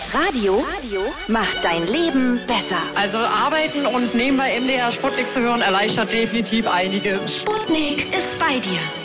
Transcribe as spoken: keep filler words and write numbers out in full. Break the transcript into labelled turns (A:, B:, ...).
A: Radio, Radio macht dein Leben besser.
B: Also arbeiten und nebenbei M D R Sputnik zu hören, erleichtert definitiv einiges.
A: Sputnik ist bei dir.